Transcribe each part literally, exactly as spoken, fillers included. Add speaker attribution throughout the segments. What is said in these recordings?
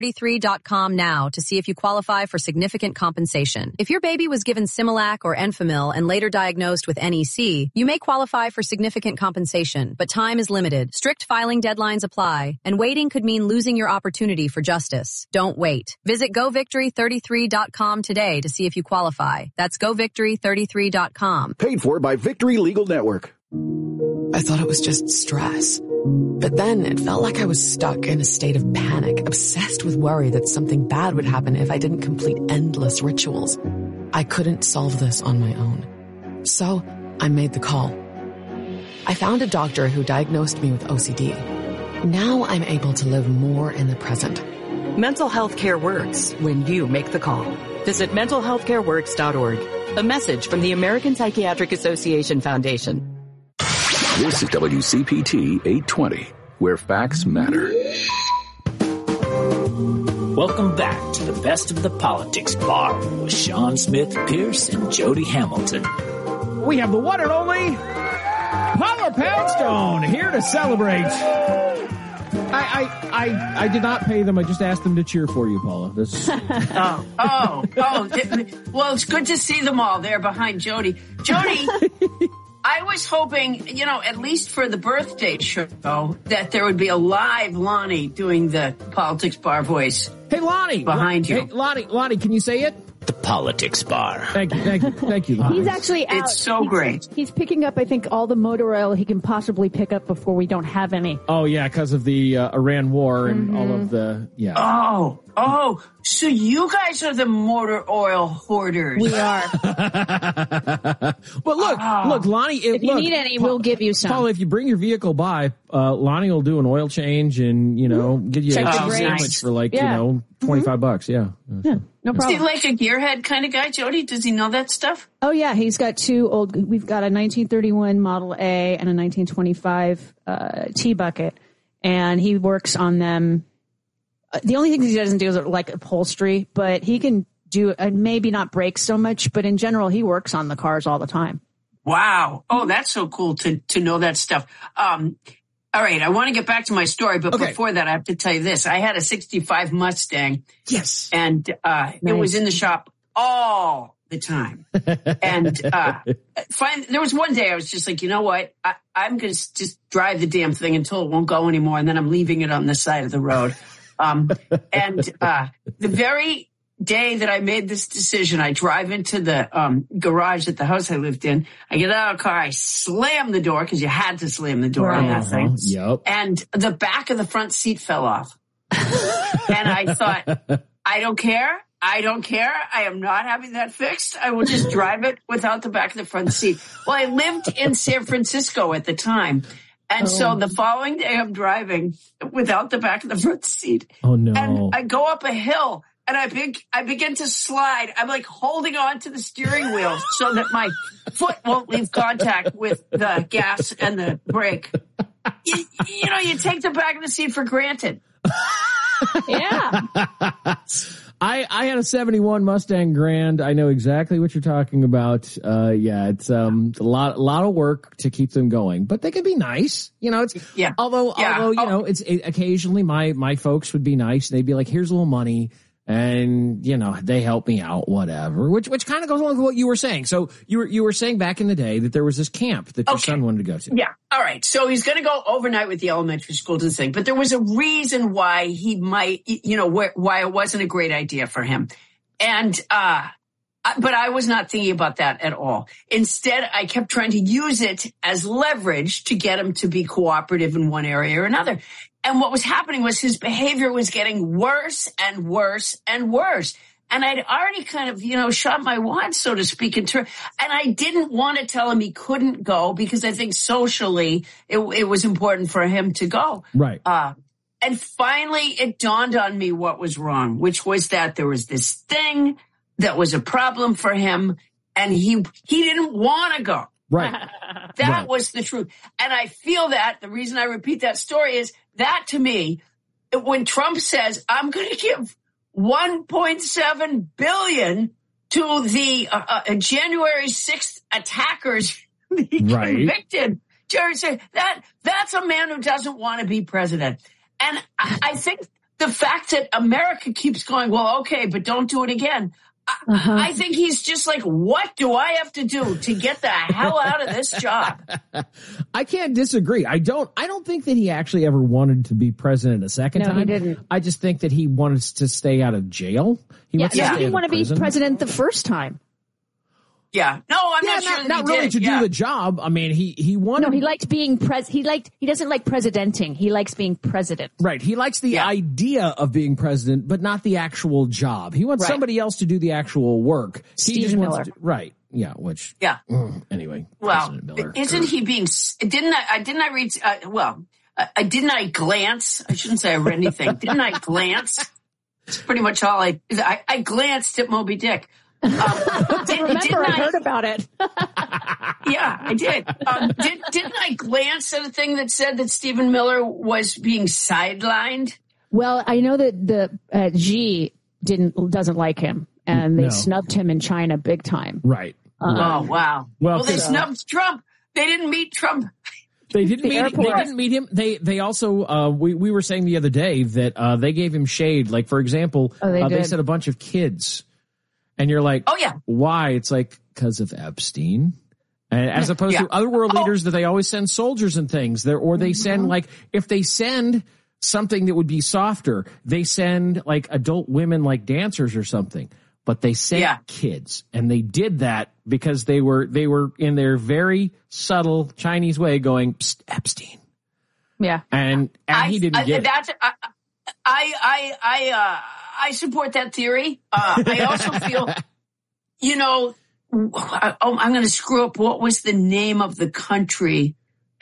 Speaker 1: thirty-three dot com now to see if you qualify for significant compensation. If your baby was given Similac or Enfamil and later diagnosed with N E C, you may qualify for significant compensation, but time is limited. Strict filing deadlines apply, and waiting could mean losing your opportunity for justice. Don't wait. Visit go victory thirty-three dot com today to see if you qualify. That's go victory thirty-three dot com.
Speaker 2: Paid for by Victory Legal Network.
Speaker 3: I thought it was just stress. But then it felt like I was stuck in a state of panic, obsessed with worry that something bad would happen if I didn't complete endless rituals. I couldn't solve this on my own. So I made the call. I found a doctor who diagnosed me with O C D. Now I'm able to live more in the present.
Speaker 4: Mental health care works when you make the call. Visit mental health care works dot org. A message from the American Psychiatric Association Foundation.
Speaker 2: This is W C P T eight twenty, where facts matter.
Speaker 5: Welcome back to the Best of the Politics Bar with Sean Smith, Pierce, and Jody Hamilton.
Speaker 6: We have the one and only Paula Poundstone here to celebrate. I, I, I, I did not pay them. I just asked them to cheer for you, Paula. This...
Speaker 7: oh, oh, oh. Well, it's good to see them all there behind Jody. Jody, I was hoping, you know, at least for the birthday show, that there would be a live Lonnie doing the Politics Bar voice.
Speaker 6: Hey, Lonnie.
Speaker 7: Behind you.
Speaker 6: Hey, Lonnie, Lonnie, can you say it?
Speaker 5: The Politics Bar.
Speaker 6: Thank you, thank you, thank you, Lonnie.
Speaker 8: He's actually out.
Speaker 7: It's so
Speaker 8: he's,
Speaker 7: great.
Speaker 8: He's picking up, I think, all the motor oil he can possibly pick up before we don't have any.
Speaker 6: Oh, yeah, because of the uh, Iran war and
Speaker 8: mm-hmm.
Speaker 6: all of the, yeah.
Speaker 7: Oh, oh, so you guys are the motor oil hoarders.
Speaker 8: We are.
Speaker 6: But look, oh. look, Lonnie. If,
Speaker 8: if you
Speaker 6: look,
Speaker 8: need any, we'll give you some.
Speaker 6: Paula, if you bring your vehicle by, uh, Lonnie will do an oil change and, you know, get you
Speaker 8: Check
Speaker 6: a
Speaker 8: the
Speaker 6: sandwich
Speaker 8: brakes.
Speaker 6: for like,
Speaker 8: yeah.
Speaker 6: you know, twenty-five mm-hmm. bucks. Yeah.
Speaker 8: Yeah. No problem.
Speaker 7: Is he like a gearhead kind of guy, Jody? Does he know that stuff?
Speaker 8: Oh, yeah. He's got two old, we've got a nineteen thirty-one Model A and a nineteen twenty-five uh, T-Bucket, and he works on them. Uh, the only thing he doesn't do is like upholstery, but he can do, uh, maybe not brake so much, but in general, he works on the cars all the time.
Speaker 7: Wow. Oh, that's so cool to, to know that stuff. Um, all right. I want to get back to my story, but okay. before that, I have to tell you this. I had a sixty-five Mustang.
Speaker 6: Yes.
Speaker 7: And, uh, nice. It was in the shop all the time. And, uh, fine. There was one day I was just like, you know what? I, I'm going to just drive the damn thing until it won't go anymore. And then I'm leaving it on the side of the road. Um, and, uh, the very day that I made this decision, I drive into the um, garage at the house I lived in. I get out of the car, I slam the door because you had to slam the door right. on that thing.
Speaker 6: Uh-huh. Yep.
Speaker 7: And the back of the front seat fell off. And I thought, I don't care. I don't care. I am not having that fixed. I will just drive it without the back of the front seat. Well, I lived in San Francisco at the time. And oh. so the following day I'm driving without the back of the front seat.
Speaker 6: Oh, no.
Speaker 7: And I go up a hill. And I beg, I begin to slide. I'm like holding on to the steering wheel so that my foot won't leave contact with the gas and the brake. You, you know, you take the back of the seat for granted.
Speaker 8: Yeah.
Speaker 6: I, I had a seventy-one Mustang Grand. I know exactly what you're talking about. Uh, yeah, it's, um, a lot, a lot of work to keep them going, but they can be nice. You know, it's,
Speaker 7: yeah.
Speaker 6: although,
Speaker 7: yeah.
Speaker 6: although, you
Speaker 7: oh.
Speaker 6: know, it's it, occasionally my, my folks would be nice. They'd be like, here's a little money. And, you know, they help me out, whatever, which, which kind of goes along with what you were saying. So you were, you were saying back in the day that there was this camp that your
Speaker 7: okay.
Speaker 6: son wanted to go to.
Speaker 7: Yeah. All right. So he's going to go overnight with the elementary school to the thing, but there was a reason why he might, you know, wh- why it wasn't a great idea for him. And, uh, but I was not thinking about that at all. Instead, I kept trying to use it as leverage to get him to be cooperative in one area or another. And what was happening was his behavior was getting worse and worse and worse. And I'd already kind of, you know, shot my wad, so to speak, in turn. And I didn't want to tell him he couldn't go because I think socially it, it was important for him to go.
Speaker 6: Right.
Speaker 7: Uh, and finally it dawned on me what was wrong, which was that there was this thing that was a problem for him and he, he didn't want to go.
Speaker 6: Right.
Speaker 7: That
Speaker 6: right.
Speaker 7: was the truth. And I feel that the reason I repeat that story is that to me, when Trump says, I'm going to give one point seven billion to the uh, uh, January sixth attackers he
Speaker 6: right.
Speaker 7: convicted, Jerry said that that's a man who doesn't want to be president. And I, I think the fact that America keeps going, well, okay, but don't do it again. Uh-huh. I think he's just like, what do I have to do to get the hell out of this job?
Speaker 6: I can't disagree. I don't, I don't think that he actually ever wanted to be president a second
Speaker 8: no,
Speaker 6: time.
Speaker 8: He didn't.
Speaker 6: I just think that he wanted to stay out of jail. He
Speaker 8: yeah,
Speaker 6: wants to
Speaker 8: yeah.
Speaker 6: stay
Speaker 8: He didn't want to be president the first time.
Speaker 7: Yeah. No, I'm
Speaker 6: yeah,
Speaker 7: not sure
Speaker 6: not,
Speaker 7: that
Speaker 6: not
Speaker 7: he
Speaker 6: really
Speaker 7: did.
Speaker 6: to
Speaker 7: yeah.
Speaker 6: do the job. I mean, he, he wanted.
Speaker 8: No, he liked being pres. He liked, he doesn't like presidenting. He likes being president.
Speaker 6: Right. He likes the
Speaker 7: yeah.
Speaker 6: idea of being president, but not the actual job. He wants
Speaker 8: right.
Speaker 6: somebody else to do the actual work.
Speaker 8: Steve
Speaker 6: he just
Speaker 8: Miller.
Speaker 6: Wants to, right. Yeah. Which.
Speaker 7: Yeah.
Speaker 6: Mm, anyway.
Speaker 7: Well,
Speaker 6: Miller.
Speaker 7: isn't he being, didn't I, I didn't I read, uh, well, I didn't I glance, I shouldn't say I read anything. Didn't I glance? It's pretty much all I, I, I glanced at Moby Dick. Um, did,
Speaker 8: I remember
Speaker 7: didn't
Speaker 8: I
Speaker 7: I
Speaker 8: heard about it.
Speaker 7: Yeah, I did. Um, did. Didn't I glance at a thing that said that Stephen Miller was being sidelined?
Speaker 8: Well, I know that the uh, Xi didn't doesn't like him, and they
Speaker 6: No.
Speaker 8: snubbed him in China big time.
Speaker 6: Right.
Speaker 8: Um,
Speaker 7: Oh, wow.
Speaker 6: Well,
Speaker 7: Well, they
Speaker 6: so-
Speaker 7: snubbed Trump. They didn't meet Trump.
Speaker 6: They didn't
Speaker 8: The
Speaker 6: meet.
Speaker 8: airport.
Speaker 6: They didn't meet him. They they also uh, we we were saying the other day that uh, they gave him shade. Like for example,
Speaker 8: Oh, they
Speaker 6: uh, they
Speaker 8: did.
Speaker 6: said a bunch of kids, and you're like,
Speaker 7: Oh, yeah.
Speaker 6: why? It's like because of Epstein, and as opposed
Speaker 7: Yeah.
Speaker 6: to other world
Speaker 7: Oh.
Speaker 6: leaders that they always send soldiers and things there, or they send like if they send something that would be softer, they send like adult women like dancers or something. But they sent
Speaker 7: Yeah.
Speaker 6: kids, and they did that because they were they were in their very subtle Chinese way going, Psst, Epstein.
Speaker 8: Yeah.
Speaker 6: And, and
Speaker 7: I,
Speaker 6: he didn't
Speaker 7: I,
Speaker 6: get it.
Speaker 7: that's, I, I, I, I, uh, I support that theory. Uh, I also feel, you know, I, oh, I'm going to screw up. What was the name of the country?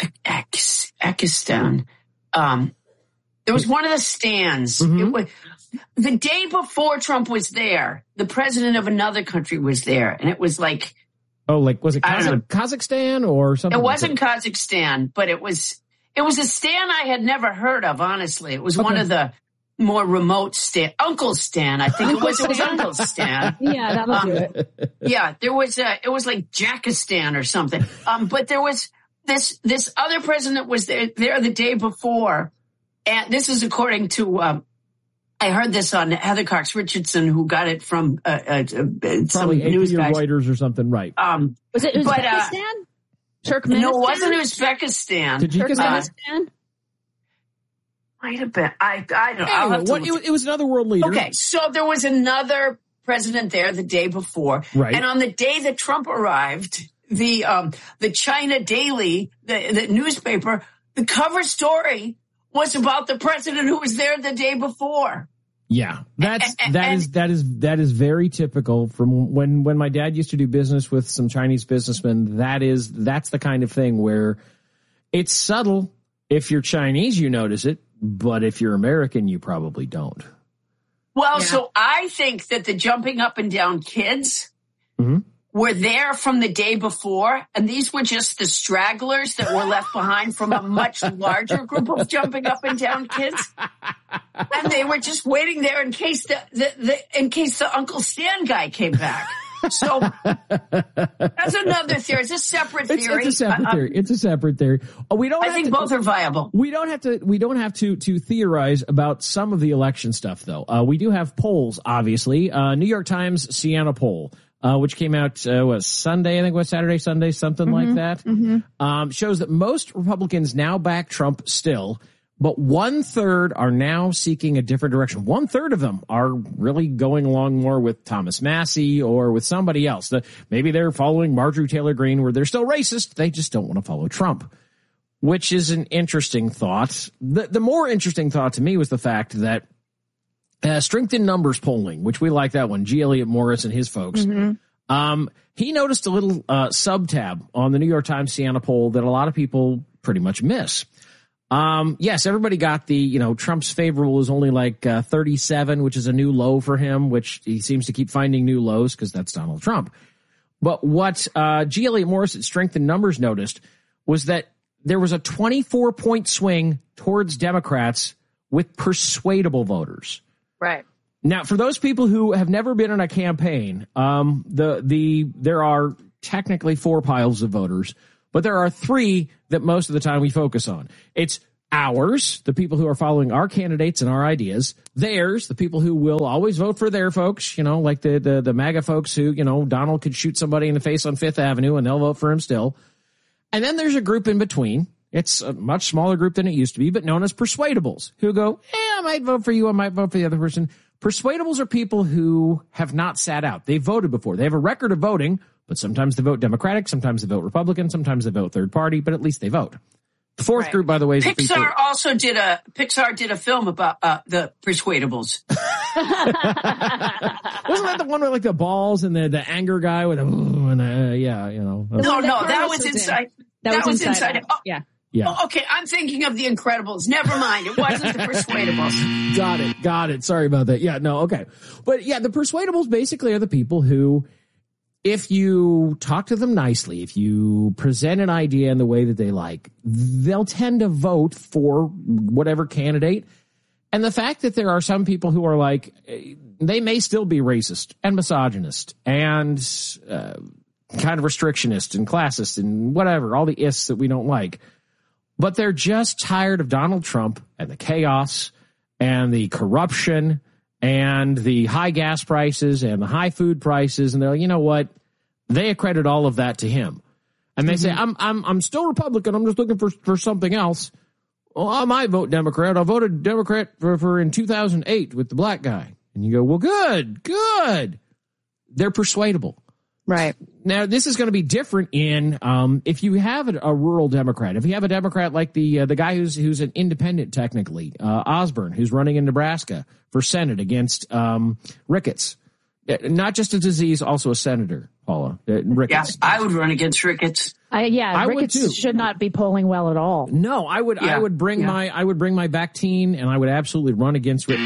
Speaker 7: Ek- Ekistan. Um, there was one of the stands.
Speaker 6: Mhm.
Speaker 7: It was, the day before Trump was there, the president of another country was there, and it was like,
Speaker 6: Oh, like was it
Speaker 7: I don't
Speaker 6: Kazakh- Kazakhstan or something?
Speaker 7: it
Speaker 6: like
Speaker 7: wasn't
Speaker 6: that?
Speaker 7: Kazakhstan, but it was it was a stand I had never heard of. Honestly, it was one
Speaker 6: Okay.
Speaker 7: of the more remote stand, Uncle Stan. I think it was. It was Uncle Stan.
Speaker 8: Yeah, that'll
Speaker 7: Um,
Speaker 8: do it.
Speaker 7: Yeah, there was a. It was like Jackistan or something. Um, but there was this this other president was there there the day before, and this is according to. Um, I heard this on Heather Cox Richardson, who got it from uh, uh, uh, some
Speaker 6: Probably
Speaker 7: news
Speaker 6: A P or
Speaker 7: guys.
Speaker 6: Reuters or something, right?
Speaker 7: Um,
Speaker 8: Was it
Speaker 7: But, uh,
Speaker 8: Uzbekistan? Turkmenistan?
Speaker 7: no, it wasn't Uzbekistan.
Speaker 6: Tajikistan?
Speaker 8: Turkmenistan?
Speaker 7: Might have been. I I don't. I'll
Speaker 6: Anyway,
Speaker 7: have to
Speaker 6: what,
Speaker 7: look.
Speaker 6: it, it was another world leader.
Speaker 7: Okay, so there was another president there the day before,
Speaker 6: Right.
Speaker 7: and on the day that Trump arrived, the um, the China Daily, the, the newspaper, the cover story was about the president who was there the day before.
Speaker 6: Yeah, that's
Speaker 7: And-
Speaker 6: that
Speaker 7: and-
Speaker 6: is that is that is very typical from when when my dad used to do business with some Chinese businessmen. That is that's the kind of thing where it's subtle. If you're Chinese, you notice it, but if you're American, you probably don't.
Speaker 7: Well, so I think that the jumping up and down kids
Speaker 6: Mhm.
Speaker 7: were there from the day before, and these were just the stragglers that were left behind from a much larger group of jumping up and down kids. And they were just waiting there in case the, the, the in case the Uncle Stan guy came back. So that's another theory. It's a separate
Speaker 6: It's,
Speaker 7: theory.
Speaker 6: it's a separate
Speaker 7: I,
Speaker 6: theory. It's a separate theory. Oh, we don't.
Speaker 7: I
Speaker 6: have
Speaker 7: think
Speaker 6: to,
Speaker 7: both are viable.
Speaker 6: We don't have to. We don't have to to theorize about some of the election stuff, though. Uh, we do have polls, obviously. Uh, New York Times Siena poll, uh, which came out uh, was Sunday, I think, was Saturday, Sunday, something like that. Um, shows that most Republicans now back Trump still, but one third are now seeking a different direction. One third of them are really going along more with Thomas Massey or with somebody else. The, maybe they're following Marjorie Taylor Greene, where they're still racist. They just don't want to follow Trump, which is an interesting thought. The, the more interesting thought to me was the fact that uh, Strength in Numbers polling, which we like that one, G. Elliott Morris and his folks, um, he noticed a little uh, sub-tab on the New York Times Siena poll that a lot of people pretty much miss. Um, yes, everybody got the, you know, Trump's favorable is only like uh, thirty-seven, which is a new low for him, which he seems to keep finding new lows because that's Donald Trump. But what uh, G. Elliott Morris at Strength in Numbers noticed was that there was a twenty-four point swing towards Democrats with persuadable voters.
Speaker 8: Right.
Speaker 6: Now, for those people who have never been in a campaign, um, the the there are technically four piles of voters, but there are three that most of the time we focus on. It's Ours, the people who are following our candidates and our ideas. Theirs, the people who will always vote for their folks, you know, like the, the, the MAGA folks who, you know, Donald could shoot somebody in the face on Fifth Avenue and they'll vote for him still. And then there's a group in between. It's a much smaller group than it used to be, but known as persuadables, who go, eh, I might vote for you, I might vote for the other person. Persuadables are people who have not sat out. They've voted before. They have a record of voting, but sometimes they vote Democratic, sometimes they vote Republican, sometimes they vote third party, but at least they vote. The fourth
Speaker 7: right.
Speaker 6: group, by the way, is
Speaker 7: Pixar
Speaker 6: people-
Speaker 7: also did a Pixar did a film about uh, the Persuadables.
Speaker 6: Wasn't that the one with like the balls and the, the anger guy with a and uh, yeah, you know.
Speaker 7: No, no, that was inside.
Speaker 8: That,
Speaker 7: that was
Speaker 8: inside.
Speaker 7: inside. Oh,
Speaker 8: yeah.
Speaker 6: Yeah.
Speaker 7: Oh, okay, I'm thinking of The Incredibles. Never mind. It wasn't the Persuadables.
Speaker 6: Got it. Got it. Sorry about that. Yeah, no, okay. But yeah, the persuadables basically are the people who, if you talk to them nicely, if you present an idea in the way that they like, they'll tend to vote for whatever candidate. And the fact that there are some people who are like, they may still be racist and misogynist and uh, kind of restrictionist and classist and whatever, all the ists that we don't like. But they're just tired of Donald Trump and the chaos and the corruption and the high gas prices and the high food prices. And they're like, you know what? They accredit all of that to him. And they mm-hmm. say, I'm, I'm, I'm still Republican. I'm just looking for, for something else. Well, I might vote Democrat. I voted Democrat for, for in two thousand eight with the black guy. And you go, well, good, good. They're persuadable.
Speaker 8: Right.
Speaker 6: Now, this is going to be different in um, if you have a, a rural Democrat, if you have a Democrat like the uh, the guy who's who's an independent technically, uh, Osborne, who's running in Nebraska for Senate against um, Ricketts. Not just a disease, also a senator, Paula. Uh, Ricketts.
Speaker 7: Yeah, I would run against Ricketts.
Speaker 8: I, yeah,
Speaker 6: I
Speaker 8: Ricketts
Speaker 6: would too.
Speaker 8: should not be polling well at all.
Speaker 6: No, I would. Yeah. I would bring yeah. my. I would bring my Bactine, and I would absolutely run against Ricketts.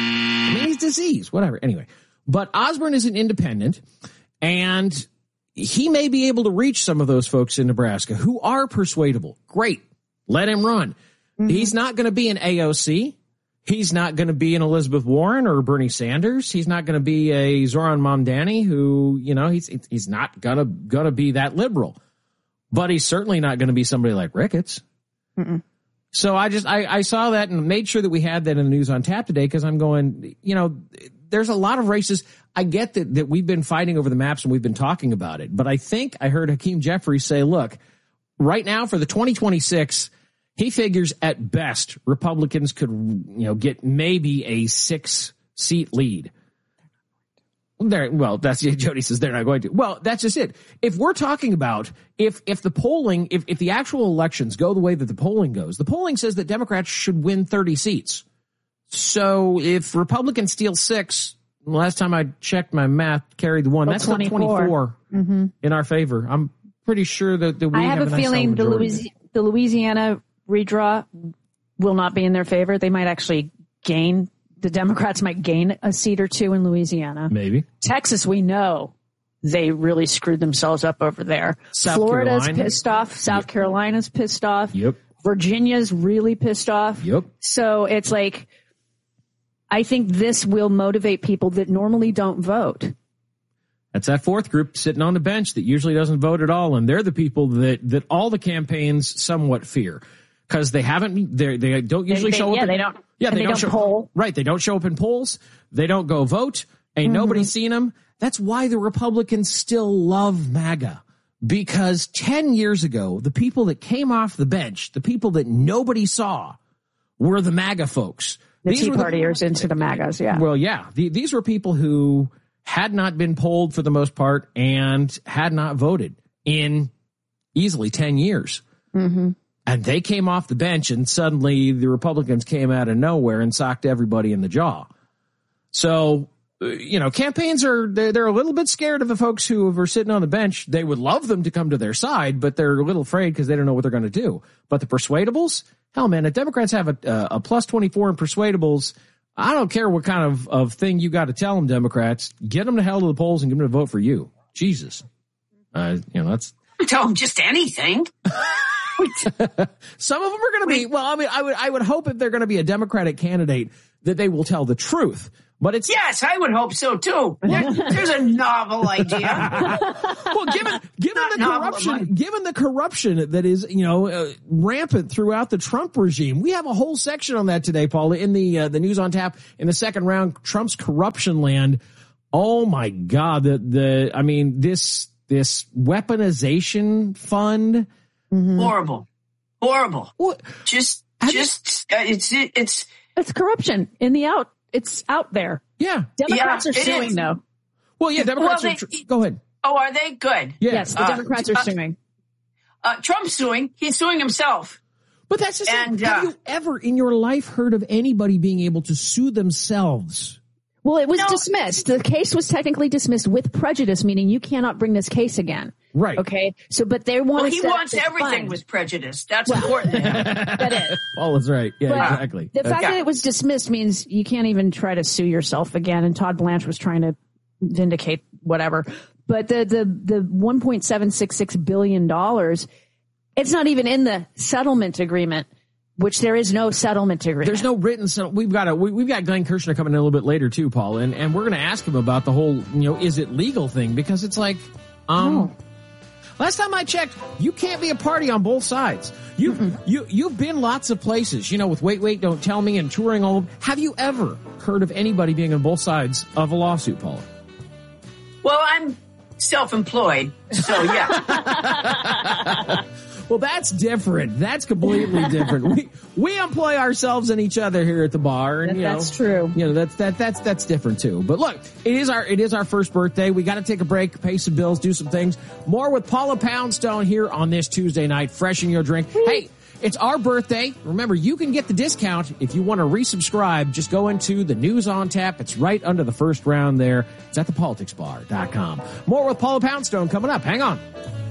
Speaker 6: I mean, he's disease, whatever. Anyway, but Osborne is an independent, and he may be able to reach some of those folks in Nebraska who are persuadable. Great, let him run. Mm-hmm. He's not going to be an A O C. He's not going to be an Elizabeth Warren or Bernie Sanders. He's not going to be a Zoran Mamdani who, you know, he's he's not going to going to be that liberal. But he's certainly not going to be somebody like Ricketts. Mm-mm. So I just I, I saw that and made sure that we had that in the News on Tap today because I'm going, you know, there's a lot of races. I get that, that we've been fighting over the maps and we've been talking about it. But I think I heard Hakeem Jeffries say, look, right now for the twenty twenty-six, he figures at best Republicans could, you know, get maybe a six seat lead. There, well, that's Jody says they're not going to. Well, that's just it. If we're talking about if if the polling, if if the actual elections go the way that the polling goes, the polling says that Democrats should win thirty seats. So if Republicans steal six, last time I checked my math, carried the one. Well, that's not twenty-four mm-hmm. in our favor. I'm pretty sure that, that we
Speaker 8: I have,
Speaker 6: have
Speaker 8: a,
Speaker 6: a nice
Speaker 8: feeling the, Louis, the Louisiana redraw will not be in their favor. They might actually gain. The Democrats might gain a seat or two in Louisiana.
Speaker 6: Maybe.
Speaker 8: Texas, we know they really screwed themselves up over there.
Speaker 6: South
Speaker 8: Florida's
Speaker 6: Carolina.
Speaker 8: pissed off. South yep. Carolina's pissed off.
Speaker 6: Yep.
Speaker 8: Virginia's really pissed off.
Speaker 6: Yep.
Speaker 8: So it's like, I think this will motivate people that normally don't vote.
Speaker 6: That's that fourth group sitting on the bench that usually doesn't vote at all. And they're the people that, that all the campaigns somewhat fear. Because they haven't, they they don't usually
Speaker 8: they, they,
Speaker 6: show up.
Speaker 8: Yeah,
Speaker 6: in,
Speaker 8: they don't.
Speaker 6: Yeah, they,
Speaker 8: they
Speaker 6: don't,
Speaker 8: don't
Speaker 6: show,
Speaker 8: poll.
Speaker 6: Right, they don't show up in polls. They don't go vote. Ain't mm-hmm. nobody seen them. That's why the Republicans still love MAGA. Because ten years ago, the people that came off the bench, the people that nobody saw, were the MAGA folks.
Speaker 8: The
Speaker 6: these
Speaker 8: Tea
Speaker 6: were the,
Speaker 8: Partiers into the MAGAs, yeah.
Speaker 6: Well, yeah. The, these were people who had not been polled for the most part and had not voted in easily ten years. Mm-hmm. And they came off the bench and suddenly the Republicans came out of nowhere and socked everybody in the jaw. So, you know, campaigns are, they're, they're a little bit scared of the folks who are sitting on the bench. They would love them to come to their side, but they're a little afraid because they don't know what they're going to do. But the persuadables, hell man, if Democrats have a, a plus twenty-four in persuadables, I don't care what kind of, of thing you got to tell them, Democrats, get them to hell to the polls and get them to vote for you. Jesus. Uh, you know, that's.
Speaker 7: Tell them just anything.
Speaker 6: Some of them are going to be, well, I mean, I would, I would hope if they're going to be a Democratic candidate that they will tell the truth. But it's
Speaker 7: yes, I would hope so too. There, there's a novel idea.
Speaker 6: Well, given given
Speaker 7: Not
Speaker 6: the
Speaker 7: novel,
Speaker 6: corruption,
Speaker 7: Mike.
Speaker 6: given the corruption that is, you know, uh, rampant throughout the Trump regime, we have a whole section on that today, Paula, in the uh, the News on Tap in the second round. Trump's corruption land. Oh my God! The the I mean this this weaponization fund.
Speaker 7: Mm-hmm. Horrible, horrible.
Speaker 6: What?
Speaker 7: Just just uh, it's it, it's
Speaker 8: It's corruption in the out. It's out there.
Speaker 6: Yeah.
Speaker 8: Democrats
Speaker 7: Yeah,
Speaker 8: are
Speaker 7: it
Speaker 8: suing,
Speaker 7: is.
Speaker 8: though.
Speaker 6: Well, yeah, Democrats
Speaker 7: Well,
Speaker 6: are. Tr-
Speaker 7: they-
Speaker 6: go ahead.
Speaker 7: oh, are they good?
Speaker 6: Yeah.
Speaker 8: Yes, the
Speaker 7: Uh,
Speaker 8: Democrats are
Speaker 7: uh,
Speaker 8: suing.
Speaker 7: Uh, Trump's suing. He's suing himself.
Speaker 6: But that's just
Speaker 7: And,
Speaker 6: have
Speaker 7: uh,
Speaker 6: you ever in your life heard of anybody being able to sue themselves?
Speaker 8: Well, it was
Speaker 7: No.
Speaker 8: dismissed. The case was technically dismissed with prejudice, meaning you cannot bring this case again.
Speaker 6: Right.
Speaker 8: Okay. So, but they want
Speaker 7: Well,
Speaker 8: to
Speaker 7: he
Speaker 8: set up
Speaker 7: wants
Speaker 8: this
Speaker 7: everything
Speaker 8: fund.
Speaker 7: with prejudice. That's important.
Speaker 8: That is.
Speaker 6: Paul is right. Yeah,
Speaker 8: But
Speaker 6: exactly.
Speaker 8: The fact
Speaker 7: Yeah.
Speaker 8: that it was dismissed means you can't even try to sue yourself again. And Todd Blanche was trying to vindicate whatever. But the the the one point seven six six billion dollars, it's not even in the settlement agreement, which there is no settlement agreement.
Speaker 6: There's no written. So we've got a we, we've got Glenn Kirshner coming in a little bit later too, Paul, and and we're going to ask him about the whole, you know, is it legal thing, because it's like, um,
Speaker 8: No.
Speaker 6: last time I checked, you can't be a party on both sides. You mm-hmm. you you've been lots of places, you know, with Wait Wait Don't Tell Me and touring all. Have you ever heard of anybody being on both sides of a lawsuit, Paul?
Speaker 7: Well, I'm self-employed, so yeah.
Speaker 6: Well, that's different. That's completely different. We we employ ourselves and each other here at the bar, and you know,
Speaker 8: That's true.
Speaker 6: You know, that's that that's that's different too. But look, it is our it is our first birthday. We got to take a break, pay some bills, do some things. More with Paula Poundstone here on this Tuesday night. Fresh in your drink. Hey, it's our birthday. Remember, you can get the discount if you want to resubscribe. Just go into the News on Tap. It's right under the first round there. It's at the politics bar dot com. More with Paula Poundstone coming up. Hang on.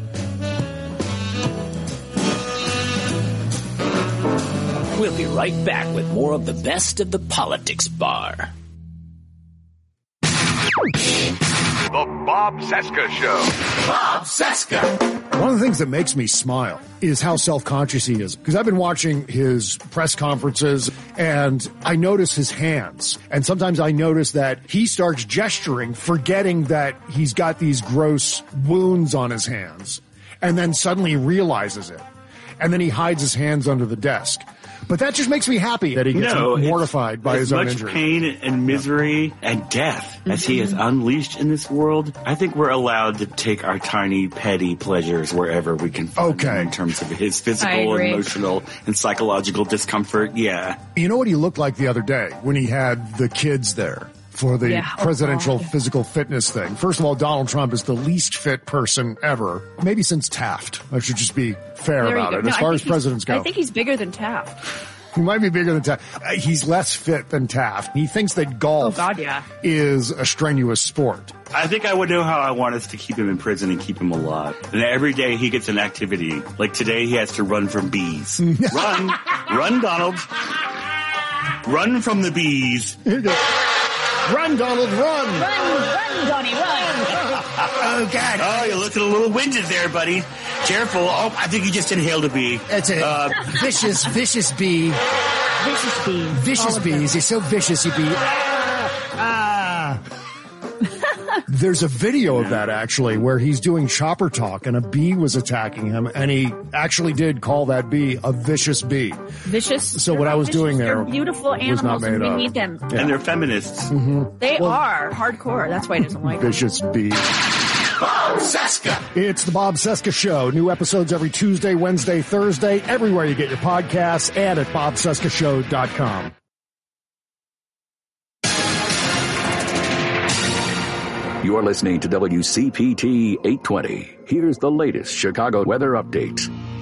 Speaker 5: We'll be right back with more of the best of the Politics Bar.
Speaker 9: The Bob Cesca Show.
Speaker 10: Bob Cesca. One of the things that makes me smile is how self-conscious he is. Because I've been watching his press conferences and I notice his hands. And sometimes I notice that he starts gesturing, forgetting that he's got these gross wounds on his hands. And then suddenly realizes it. And then he hides his hands under the desk. But that just makes me happy that he gets
Speaker 11: no,
Speaker 10: mortified by his own
Speaker 11: injury. As
Speaker 10: injury.
Speaker 11: much pain and misery and death
Speaker 8: Mm-hmm.
Speaker 11: as he has unleashed in this world, I think we're allowed to take our tiny, petty pleasures wherever we can find
Speaker 10: Okay.
Speaker 11: them in terms of his
Speaker 8: I
Speaker 11: physical,
Speaker 8: agree.
Speaker 11: emotional, and psychological discomfort. Yeah.
Speaker 10: You know what he looked like the other day when he had the kids there for the
Speaker 8: Yeah. Oh,
Speaker 10: presidential
Speaker 8: God.
Speaker 10: physical fitness thing? First of all, Donald Trump is the least fit person ever, maybe since Taft. I should just be fair
Speaker 8: There you
Speaker 10: about
Speaker 8: go.
Speaker 10: it.
Speaker 8: No,
Speaker 10: As
Speaker 8: I
Speaker 10: far
Speaker 8: think
Speaker 10: as
Speaker 8: he's-
Speaker 10: presidents go,
Speaker 8: I think he's bigger than Taft.
Speaker 10: he might be bigger than Taft. Uh, He's less fit than Taft. He thinks that golf
Speaker 8: Oh, God, yeah.
Speaker 10: is a strenuous sport.
Speaker 11: I think I would know how I want us to keep him in prison and keep him alive. And every day he gets an activity. Like today he has to run from bees. Run. Run, Donald. Run from the bees.
Speaker 10: Run, Donald, run!
Speaker 8: Run, run, Donnie, run.
Speaker 11: Oh, God. Oh, you're looking a little winded there, buddy. Careful. Oh, I think you just inhaled a bee.
Speaker 12: It's a
Speaker 11: Uh,
Speaker 12: vicious, vicious bee.
Speaker 8: Vicious bee.
Speaker 12: Vicious
Speaker 8: All of
Speaker 12: bees. They're so vicious, you bee. Ah!
Speaker 10: There's a video of that actually where he's doing chopper talk and a bee was attacking him and he actually did call that bee a vicious bee.
Speaker 8: Vicious.
Speaker 10: So what I was doing there
Speaker 8: They're beautiful
Speaker 10: was not
Speaker 8: animals, and
Speaker 10: made
Speaker 8: we
Speaker 10: up.
Speaker 8: need them.
Speaker 11: And they're feminists.
Speaker 8: They are hardcore. That's why he doesn't like them.
Speaker 10: Vicious bee.
Speaker 12: Bob Cesca.
Speaker 10: It's the Bob Cesca Show. New episodes every Tuesday, Wednesday, Thursday, everywhere you get your podcasts and at bob cesca show dot com.
Speaker 2: You're listening to W C P T eight twenty. Here's the latest Chicago weather update.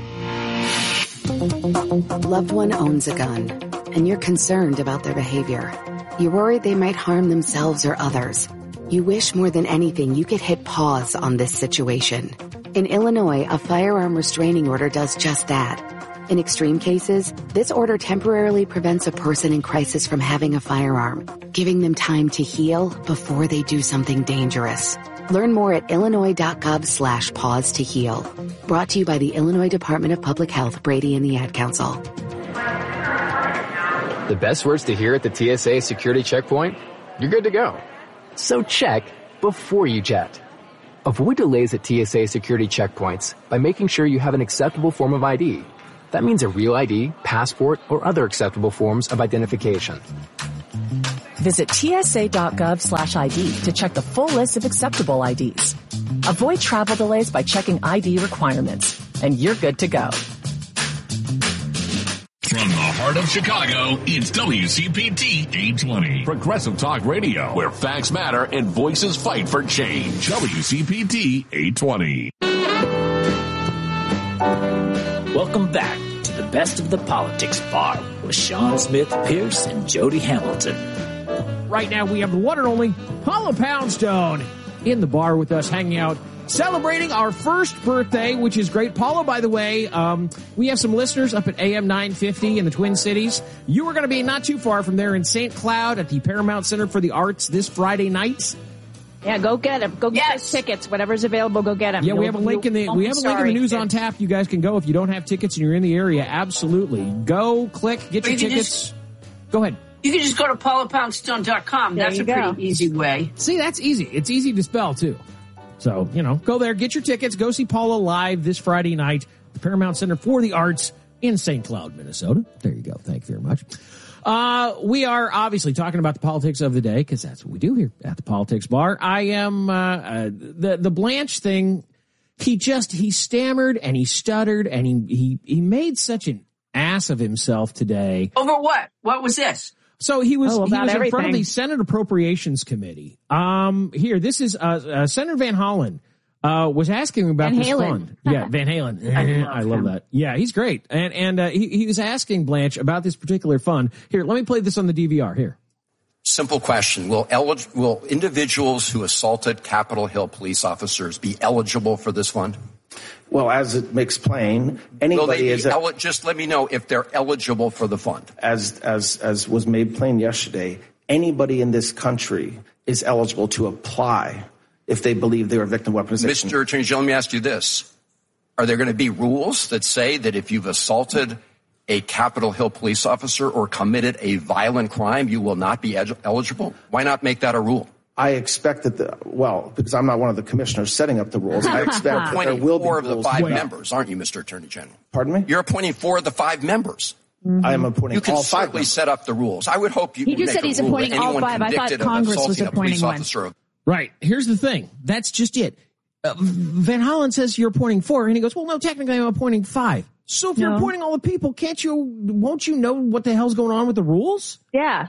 Speaker 13: Loved one owns a gun, and you're concerned about their behavior. You're worried they might harm themselves or others. You wish more than anything you could hit pause on this situation. In Illinois, a firearm restraining order does just that. In extreme cases, this order temporarily prevents a person in crisis from having a firearm, giving them time to heal before they do something dangerous. Learn more at illinois.gov slash pause to heal. Brought to you by the Illinois Department of Public Health, Brady and the Ad Council.
Speaker 14: The best words to hear at the T S A security checkpoint? you're good to go. So check before you jet. Avoid delays at T S A security checkpoints by making sure you have an acceptable form of I D. That means a real I D, passport, or other acceptable forms of identification.
Speaker 15: Visit tsa.gov slash ID to check the full list of acceptable I Ds. Avoid travel delays by checking I D requirements, and you're good to go.
Speaker 16: From the heart of Chicago, it's W C P T eight twenty. Progressive Talk Radio, where facts matter and voices fight for change. W C P T eight twenty.
Speaker 5: Welcome back to the Best of the Politics Bar with Sean Smith, Pierce, and Jody Hamilton.
Speaker 6: Right now, we have the one and only Paula Poundstone in the bar with us, hanging out, celebrating our first birthday, which is great. Paula, by the way, um, we have some listeners up at A M nine fifty in the Twin Cities. You are going to be not too far from there in Saint Cloud at the Paramount Center for the Arts this Friday night.
Speaker 8: Yeah, go get them. Go get yes. those tickets. Whatever's available, go get them.
Speaker 6: Yeah,
Speaker 8: You'll,
Speaker 6: we have a link in the we have a link in the news on tap. You guys can go if you don't have tickets and you're in the area. Absolutely, go click, get your you tickets. Just, go ahead.
Speaker 7: You can just go to paula poundstone dot com. That's a pretty go. easy way.
Speaker 6: See, that's easy. It's easy to spell too. So you know, go there, get your tickets, go see Paula live this Friday night at the Paramount Center for the Arts in Saint Cloud, Minnesota. There you go. Thank you very much. Uh, we are obviously talking about the politics of the day because that's what we do here at the Politics Bar. I am, uh, uh, the, the Blanche thing. He just, he stammered and he stuttered and he, he, he made such an ass of himself today.
Speaker 7: Over what? What was this?
Speaker 6: So he was,
Speaker 8: oh,
Speaker 6: he was
Speaker 8: everything.
Speaker 6: in front of the Senate Appropriations Committee. Um, here, this is, uh, uh Senator Van Hollen. Uh, was asking about
Speaker 8: Van
Speaker 6: this
Speaker 8: Halen.
Speaker 6: fund. Yeah, Van Halen. I love, I love that. Yeah, he's great. And, and, uh, he, he was asking Blanche about this particular fund. Here, let me play this on the D V R here.
Speaker 17: Simple question. Will elig- will individuals who assaulted Capitol Hill police officers be eligible for this fund?
Speaker 18: Well, as it makes plain, anybody is
Speaker 17: el- just let me know if they're eligible for the fund.
Speaker 18: As, as, as was made plain yesterday, anybody in this country is eligible to apply if they believe they're a victim of weaponization.
Speaker 17: Mister Attorney General, let me ask you this. Are there going to be rules that say that if you've assaulted a Capitol Hill police officer or committed a violent crime, you will not be ed- eligible? Why not make that a rule?
Speaker 18: I expect that, the, well, because I'm not one of the commissioners setting up the rules, I expect that there will be
Speaker 17: four of the
Speaker 18: rules.
Speaker 17: five
Speaker 18: Wait.
Speaker 17: members, aren't you, Mister Attorney General?
Speaker 18: Pardon me?
Speaker 17: You're appointing four of the five members.
Speaker 8: Mm-hmm.
Speaker 18: I am appointing
Speaker 17: you can
Speaker 18: all five
Speaker 17: certainly
Speaker 18: members.
Speaker 17: set up the rules. I would hope you
Speaker 8: he
Speaker 17: would
Speaker 8: just
Speaker 17: make
Speaker 8: said
Speaker 17: a
Speaker 8: he's
Speaker 17: rule
Speaker 8: appointing
Speaker 17: that
Speaker 8: all
Speaker 17: anyone
Speaker 8: five. I thought
Speaker 17: convicted
Speaker 8: Congress
Speaker 17: of
Speaker 8: was
Speaker 17: assaulting a police
Speaker 8: appointing one.
Speaker 17: officer of
Speaker 6: Right. Here's the thing. That's just it. Uh, Van Hollen says you're appointing four, and he goes, well, no, technically I'm appointing five. So if
Speaker 8: no.
Speaker 6: you're appointing all the people, can't you, won't you know what the hell's going on with the rules?
Speaker 8: Yeah.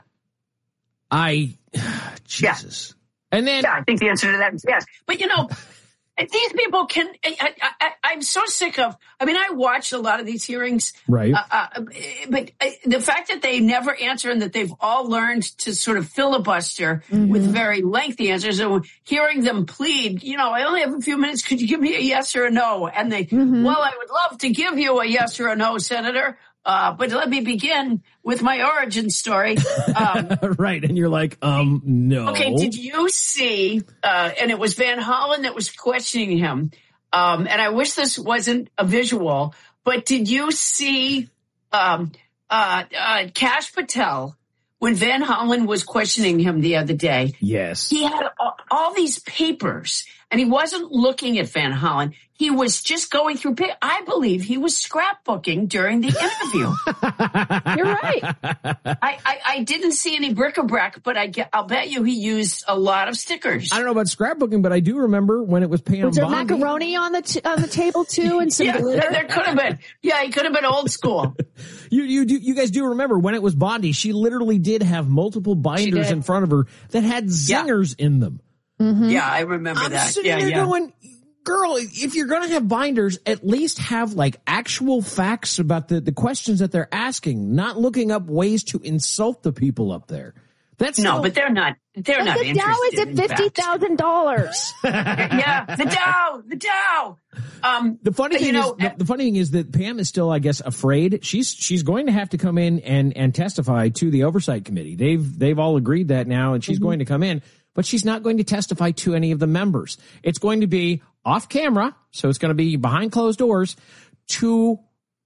Speaker 6: I, Jesus.
Speaker 7: Yeah.
Speaker 6: And then.
Speaker 7: Yeah, I think the answer to that is yes. But you know, these people can, I, I, I, I'm so sick of, I mean, I watched a lot of these hearings.
Speaker 6: Right.
Speaker 7: Uh, uh, but uh, the fact that they never answer and that they've all learned to sort of filibuster mm-hmm. with very lengthy answers, and hearing them plead, you know, I only have a few minutes. Could you give me a yes or a no? And they, mm-hmm. well, I would love to give you a yes or a no, Senator. Uh, but let me begin with my origin story. Um,
Speaker 6: right. And you're like, um, no.
Speaker 7: Okay. Did you see, uh, and it was Van Hollen that was questioning him. Um, and I wish this wasn't a visual, but did you see, um, uh, uh, Kash Patel when Van Hollen was questioning him the other day?
Speaker 6: Yes.
Speaker 7: He had all, all these papers and he wasn't looking at Van Hollen. He was just going through, I believe he was scrapbooking during the interview. You're right. I, I, I didn't see any bric-a-brac, but I get, I'll bet you he used a lot of stickers.
Speaker 6: I don't know about scrapbooking, but I do remember when it was Pam
Speaker 8: Was there
Speaker 6: Bondi.
Speaker 8: macaroni on the t- on the table too, and some
Speaker 7: yeah,
Speaker 8: glitter?
Speaker 7: There could have been. Yeah, he could have been old school.
Speaker 6: you you do you guys do remember when it was Bondi? She literally did have multiple binders in front of her that had zingers yeah. in them.
Speaker 7: Mm-hmm. Yeah, I remember
Speaker 6: I'm
Speaker 7: that.
Speaker 6: sitting
Speaker 7: Yeah,
Speaker 6: there
Speaker 7: yeah.
Speaker 6: going, girl, if you're going to have binders, at least have like actual facts about the, the questions that they're asking, not looking up ways to insult the people up there. That's
Speaker 7: no,
Speaker 6: so,
Speaker 7: but they're not. They're
Speaker 8: but
Speaker 7: not
Speaker 8: the
Speaker 7: interested.
Speaker 8: Dow is at fifty thousand dollars.
Speaker 7: Yeah, the Dow, the Dow. Um,
Speaker 6: the funny thing
Speaker 7: you know,
Speaker 6: is, the, the funny thing is that Pam is still, I guess, afraid. She's she's going to have to come in and and testify to the oversight committee. They've they've all agreed that now, and she's mm-hmm. going to come in. But she's not going to testify to any of the members. It's going to be off camera, so it's going to be behind closed doors, to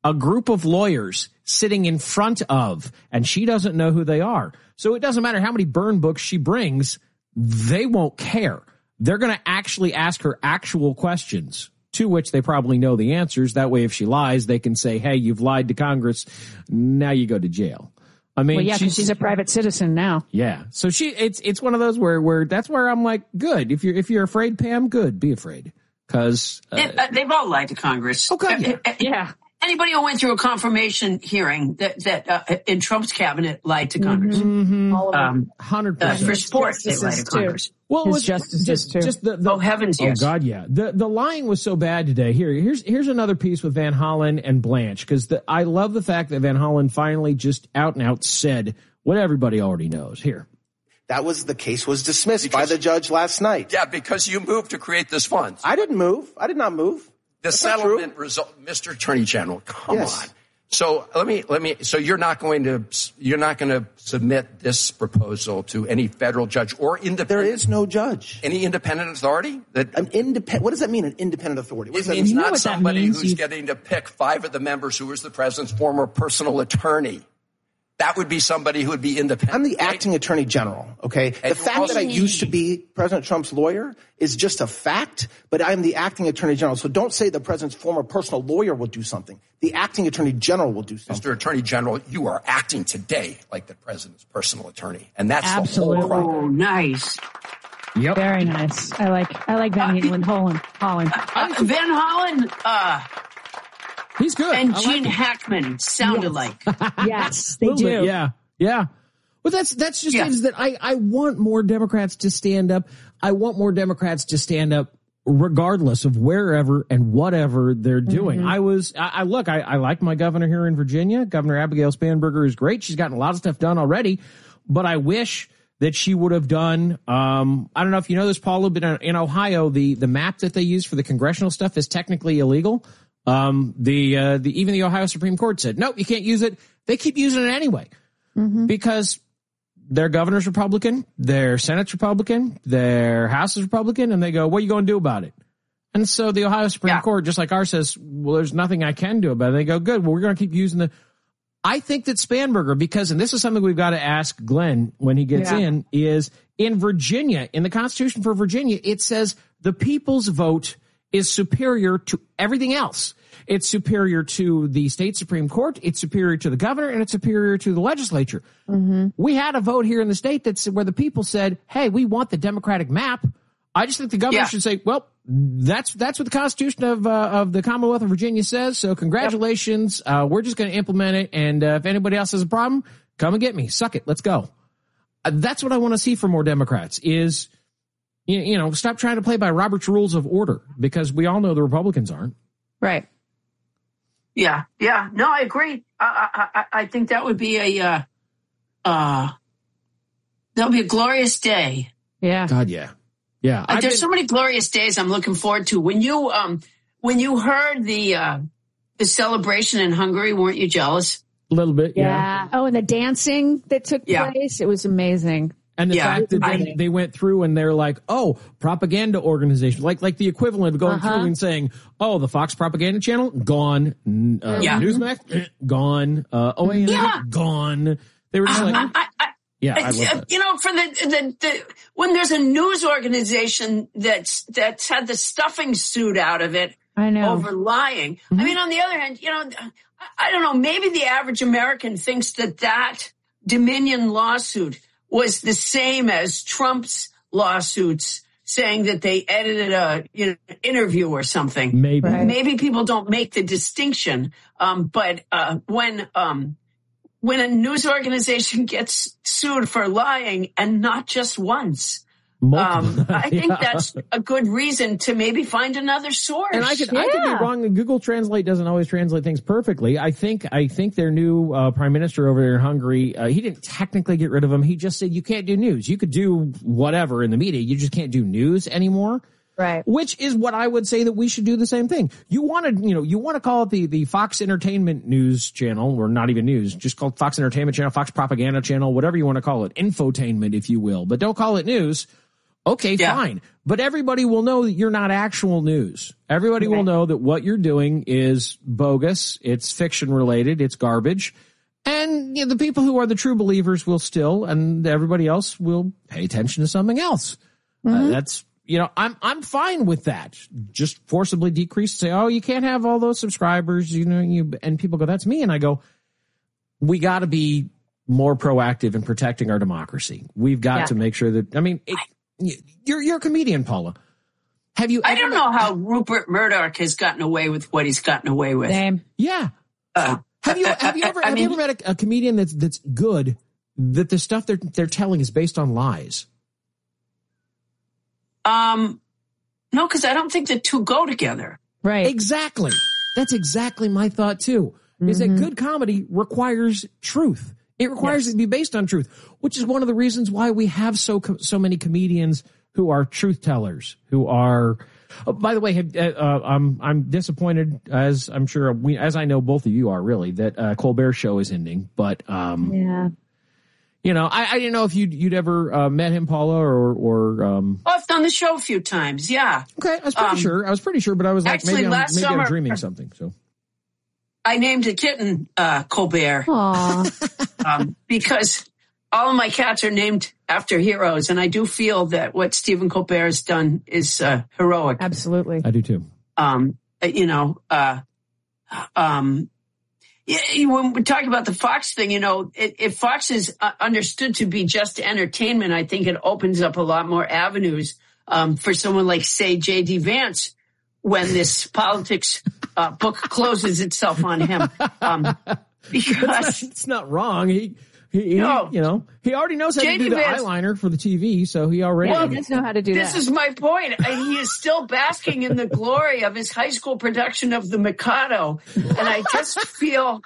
Speaker 6: a group of lawyers sitting in front of, and she doesn't know who they are. So it doesn't matter how many burn books she brings, they won't care. They're going to actually ask her actual questions, to which they probably know the answers. That way, if she lies, they can say, hey, you've lied to Congress. Now you go to jail. I mean,
Speaker 8: well, yeah,
Speaker 6: she's,
Speaker 8: she's a private citizen now.
Speaker 6: Yeah. So she, it's, it's one of those where, where that's where I'm like, good. If you're, if you're afraid, Pam, good, be afraid. Cause, uh,
Speaker 7: it, uh, they've all lied to Congress.
Speaker 6: Okay.
Speaker 7: Yeah. Uh,
Speaker 8: yeah.
Speaker 7: Anybody who went through a confirmation hearing that, that, uh, in Trump's cabinet lied to Congress.
Speaker 6: Mm-hmm.
Speaker 8: All of them.
Speaker 6: Hundred
Speaker 7: uh,
Speaker 6: percent.
Speaker 7: for sports, they lied to Congress.
Speaker 6: Well, it
Speaker 8: His
Speaker 6: was
Speaker 8: justices
Speaker 6: just,
Speaker 8: too.
Speaker 6: just the, the,
Speaker 7: oh heavens, yes.
Speaker 6: Oh God, yeah. The the lying was so bad today. Here, here's here's another piece with Van Hollen and Blanche, because I love the fact that Van Hollen finally just out and out said what everybody already knows. Here,
Speaker 18: that was the case was dismissed because, by the judge last night.
Speaker 17: Yeah, because you moved to create this fund.
Speaker 18: I didn't move. I did not move.
Speaker 17: The
Speaker 18: That's
Speaker 17: settlement result, Mister Attorney General. Come
Speaker 18: yes.
Speaker 17: on. So let me let me. So you're not going to you're not going to submit this proposal to any federal judge or independent.
Speaker 18: There is no judge.
Speaker 17: Any independent authority that
Speaker 18: an independent. What does that mean? An independent authority. What
Speaker 17: it
Speaker 18: does
Speaker 17: means
Speaker 18: that mean?
Speaker 17: not somebody
Speaker 8: means?
Speaker 17: who's
Speaker 8: You...
Speaker 17: getting to pick five of the members who is the president's former personal attorney. That would be somebody who would be independent.
Speaker 18: I'm the
Speaker 17: right?
Speaker 18: acting attorney general, okay?
Speaker 17: And
Speaker 18: the fact
Speaker 17: also,
Speaker 18: that I used to be President Trump's lawyer is just a fact, but I'm the acting attorney general. So don't say the president's former personal lawyer will do something. The acting attorney general will do something.
Speaker 17: Mister Attorney General, you are acting today like the president's personal attorney. And that's
Speaker 8: Absolutely.
Speaker 17: the whole problem.
Speaker 7: Oh, nice.
Speaker 6: Yep.
Speaker 8: Very nice. I like I like Van Hollen. Holland. Holland.
Speaker 7: Uh, Van Hollen, uh,
Speaker 6: he's good.
Speaker 7: and
Speaker 6: I
Speaker 7: Gene
Speaker 6: like
Speaker 7: Hackman sounded like.
Speaker 8: Yes, they do.
Speaker 6: Bit, yeah, yeah. Well, that's that's just
Speaker 7: Yeah.
Speaker 6: it, is that I I want more Democrats to stand up. I want more Democrats to stand up, regardless of wherever and whatever they're doing.
Speaker 8: Mm-hmm.
Speaker 6: I was I, I look. I, I like my governor here in Virginia. Governor Abigail Spanberger is great. She's gotten a lot of stuff done already, but I wish that she would have done. Um, I don't know if you know this, Paula, but in Ohio, the the map that they use for the congressional stuff is technically illegal. Um, the, uh, the, even the Ohio Supreme Court said, nope, you can't use it. They keep using it anyway
Speaker 8: mm-hmm.
Speaker 6: because their governor's Republican, their Senate's Republican, their House is Republican, and they go, what are you going to do about it? And so the Ohio Supreme
Speaker 7: Yeah.
Speaker 6: Court, just like ours, says, well, there's nothing I can do about it. They go, good, well, we're going to keep using the, I think that Spanberger, because, and this is something we've got to ask Glenn when he gets
Speaker 8: Yeah.
Speaker 6: in, is in Virginia, in the Constitution for Virginia, it says the people's vote is superior to everything else. It's superior to the state Supreme Court, it's superior to the governor, and it's superior to the legislature.
Speaker 8: Mm-hmm.
Speaker 6: We had a vote here in the state that's where the people said, hey, we want the Democratic map. I just think the governor
Speaker 7: Yeah.
Speaker 6: should say, well, that's that's what the Constitution of uh, of the Commonwealth of Virginia says, so congratulations. Yep. Uh, we're just going to implement it, and uh, if anybody else has a problem, come and get me. Suck it. Let's go. Uh, that's what I want to see from more Democrats is, you, you know, stop trying to play by Robert's Rules of Order, because we all know the Republicans aren't.
Speaker 8: Right.
Speaker 7: Yeah, yeah. No, I agree. I, I, I think that would be a, uh, uh, that would be a glorious day.
Speaker 8: Yeah.
Speaker 6: God, yeah. Yeah.
Speaker 7: Uh, there's been... so many glorious days I'm looking forward to. When you, um, when you heard the, uh, the celebration in Hungary, weren't you jealous?
Speaker 6: A little bit, yeah.
Speaker 8: yeah. Oh, and the dancing that took
Speaker 7: yeah.
Speaker 8: place, it was amazing.
Speaker 6: And the
Speaker 7: yeah,
Speaker 6: fact that
Speaker 7: I,
Speaker 6: they, they went through and they're like, oh, propaganda organization, like like the equivalent of going
Speaker 8: uh-huh.
Speaker 6: through and saying, oh, the Fox propaganda channel, gone. Uh,
Speaker 7: yeah.
Speaker 6: Newsmax, gone. Uh, O A N,
Speaker 7: yeah.
Speaker 6: gone. They were just
Speaker 7: I,
Speaker 6: like,
Speaker 7: I, I,
Speaker 6: yeah, I love that.
Speaker 7: You know, for the, the, the, when there's a news organization that's, that's had the stuffing suit out of it
Speaker 8: I know.
Speaker 7: over lying.
Speaker 8: Mm-hmm.
Speaker 7: I mean, on the other hand, you know, I don't know, maybe the average American thinks that that Dominion lawsuit was the same as Trump's lawsuits saying that they edited a you know, interview or something.
Speaker 6: Maybe.
Speaker 8: Right.
Speaker 7: Maybe people don't make the distinction. Um, but uh, when um, when a news organization gets sued for lying, and not just once, um, I think
Speaker 6: yeah.
Speaker 7: that's a good reason to maybe find another source.
Speaker 6: And I could,
Speaker 8: yeah.
Speaker 6: I could be wrong. Google Translate doesn't always translate things perfectly. I think, I think their new uh, prime minister over there in Hungary, uh, he didn't technically get rid of him. He just said you can't do news. You could do whatever in the media. You just can't do news anymore.
Speaker 8: Right.
Speaker 6: Which is what I would say that we should do the same thing. You want to, you know, you want to call it the, the Fox Entertainment News Channel, or not even news, just call it Fox Entertainment Channel, Fox Propaganda Channel, whatever you want to call it. Infotainment, if you will. But don't call it news. Okay,
Speaker 7: Yeah.
Speaker 6: fine. But everybody will know that you're not actual news. Everybody
Speaker 8: Okay.
Speaker 6: will know that what you're doing is bogus. It's fiction related. It's garbage. And you know, the people who are the true believers will still, and everybody else will pay attention to something else.
Speaker 8: Mm-hmm.
Speaker 6: Uh, that's, you know, I'm, I'm fine with that. Just forcibly decrease, say, oh, you can't have all those subscribers, you know, you, and people go, that's me. And I go, we got to be more proactive in protecting our democracy. We've got
Speaker 7: Yeah.
Speaker 6: to make sure that, I mean, it, you're, you're a comedian, Paula. Have you?
Speaker 7: I don't know how Rupert Murdoch has gotten away with what he's gotten away with.
Speaker 8: Same.
Speaker 6: Yeah.
Speaker 7: Uh,
Speaker 6: Have you have you ever
Speaker 7: I
Speaker 6: have
Speaker 7: mean,
Speaker 6: you ever met a, a comedian that's that's good, that the stuff they're they're telling is based on lies?
Speaker 7: Um, no, because I don't think the two go together.
Speaker 8: Right.
Speaker 6: Exactly. That's exactly my thought too. Is that good comedy requires truth. It requires
Speaker 7: Yes.
Speaker 6: it to be based on truth, which is one of the reasons why we have so so many comedians who are truth tellers, who are. Oh, by the way, have, uh, uh, I'm I'm disappointed, as I'm sure we, as I know both of you are, really, that uh, Colbert Show is ending. But um,
Speaker 8: Yeah.
Speaker 6: you know, I, I didn't know if you'd you'd ever uh, met him, Paula, or or. Um,
Speaker 7: Oh, I've done the show a few times. Yeah.
Speaker 6: Okay, I was pretty
Speaker 7: Um,
Speaker 6: sure. I was pretty sure, but I was like,
Speaker 7: actually,
Speaker 6: maybe I'm,
Speaker 7: last
Speaker 6: maybe I'm
Speaker 7: summer-
Speaker 6: dreaming something. So.
Speaker 7: I named a kitten uh, Colbert um, because all of my cats are named after heroes, and I do feel that what Stephen Colbert has done is uh, heroic.
Speaker 8: Absolutely.
Speaker 6: I do too.
Speaker 7: Um, you know, uh, um, yeah, you- when we talk about the Fox thing, you know, if, if Fox is uh, understood to be just entertainment, I think it opens up a lot more avenues um, for someone like, say, J D Vance, when this politics uh, book closes itself on him. Um, because
Speaker 6: it's, not, it's not wrong. He, he, he
Speaker 7: No.
Speaker 6: you know, he already knows how
Speaker 7: J D
Speaker 6: to do the
Speaker 7: Vance-
Speaker 6: eyeliner for the T V, so he already.
Speaker 8: Yeah, he does know how to do
Speaker 7: this
Speaker 8: that.
Speaker 7: is my point. And he is still basking in the glory of his high school production of The Mikado. And I just feel,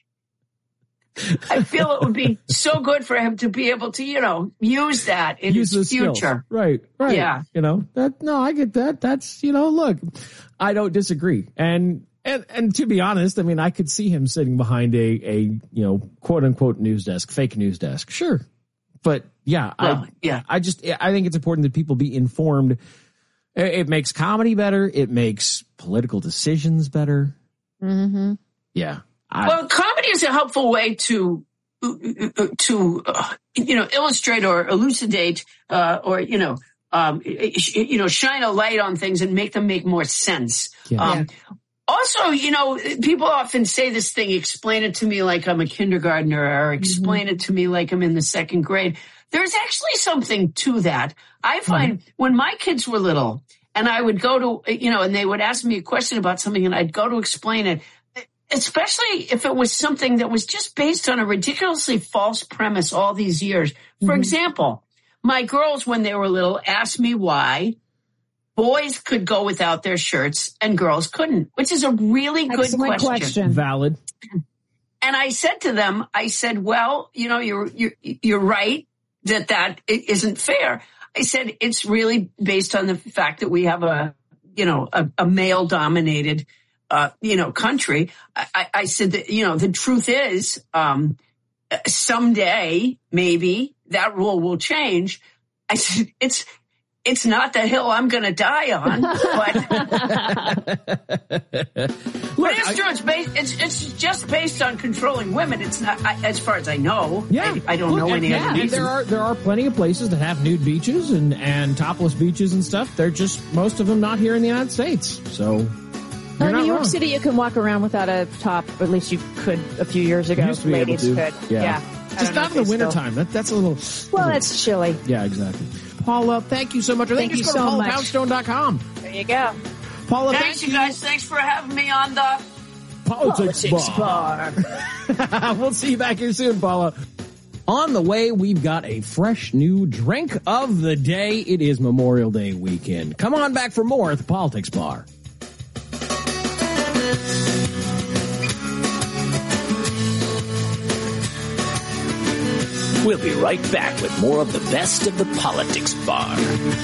Speaker 7: I feel it would be so good for him to be able to, you know, use that in
Speaker 6: Use
Speaker 7: his
Speaker 6: the skills.
Speaker 7: future.
Speaker 6: Right, right.
Speaker 7: Yeah.
Speaker 6: You know, that, no, I get that. That's, you know, look, I don't disagree. And, and, and to be honest, I mean, I could see him sitting behind a, a, you know, quote unquote news desk, fake news desk. Sure. But yeah,
Speaker 7: Well,
Speaker 6: I,
Speaker 7: yeah.
Speaker 6: I just, I think it's important that people be informed. It, it makes comedy better. It makes political decisions better.
Speaker 8: Mm-hmm.
Speaker 6: Yeah. I,
Speaker 7: Well, comedy is a helpful way to, to, uh, you know, illustrate or elucidate, uh, or, you know, um, you know, shine a light on things and make them make more sense.
Speaker 6: Yeah.
Speaker 7: Um, Also, you know, people often say this thing, explain it to me like I'm a kindergartner or explain it to me like I'm in the second grade. There's actually something to that. I find when my kids were little and I would go to, you know, and they would ask me a question about something and I'd go to explain it, especially if it was something that was just based on a ridiculously false premise all these years. For example, my girls, when they were little, asked me why boys could go without their shirts and girls couldn't, which is a really good
Speaker 8: Excellent
Speaker 7: question.
Speaker 8: question.
Speaker 6: valid.
Speaker 7: And I said to them, I said, well, you know, you're, you're, you're right that that i- isn't fair. I said, it's really based on the fact that we have a, you know, a, a male dominated, uh, you know, country. I, I- I said that, you know, the truth is, um, someday maybe that rule will change. I said, it's, It's not the hill I'm going to die on, but, but it's true. It's based. It's it's just based on controlling women. It's not, I, as far as I know.
Speaker 6: Yeah,
Speaker 7: I, I don't
Speaker 6: Look,
Speaker 7: know
Speaker 6: and,
Speaker 7: any
Speaker 6: yeah,
Speaker 7: other
Speaker 6: and there
Speaker 7: reason.
Speaker 6: are there are plenty of places that have nude beaches and and topless beaches and stuff. They're just most of them not here in the United States. So
Speaker 8: Uh,
Speaker 6: you're
Speaker 8: New
Speaker 6: not
Speaker 8: York
Speaker 6: wrong.
Speaker 8: City, you can walk around without a top, or at least you could a few years ago.
Speaker 6: You used to be able
Speaker 8: Ladies
Speaker 6: to.
Speaker 8: could.
Speaker 6: Yeah.
Speaker 8: Yeah. I
Speaker 6: Just
Speaker 8: don't know
Speaker 6: not
Speaker 8: if
Speaker 6: in the
Speaker 8: they still-
Speaker 6: wintertime. That, that's a little.
Speaker 8: Well, it's chilly.
Speaker 6: Yeah, exactly. Paula, thank you so much. I think
Speaker 8: Thank
Speaker 6: just
Speaker 8: you
Speaker 6: go to
Speaker 8: so
Speaker 6: paula
Speaker 8: much.
Speaker 6: poundstone dot com.
Speaker 8: There you go.
Speaker 6: Paula,
Speaker 7: Thanks,
Speaker 6: thank
Speaker 7: you guys. Thanks for having me on the
Speaker 6: Politics,
Speaker 8: Politics
Speaker 6: Bar.
Speaker 8: Bar.
Speaker 6: We'll see you back here soon, Paula. On the way, we've got a fresh new drink of the day. It is Memorial Day weekend. Come on back for more at the Politics Bar.
Speaker 5: We'll be right back with more of the best of the Politics Bar.